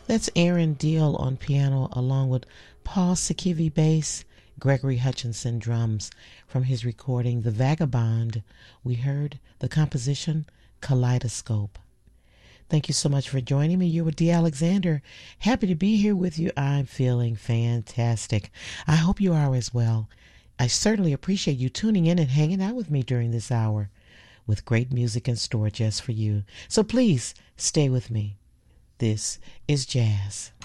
That's Aaron Deal on piano, along with Paul Sikivi bass, Gregory Hutchinson drums. From his recording The Vagabond, we heard the composition Kaleidoscope. Thank you so much for joining me. You're with Dee Alexander. Happy to be here with you. I'm feeling fantastic. I hope you are as well. I certainly appreciate you tuning in and hanging out with me during this hour with great music in store just for you. So please stay with me. This is Jazz.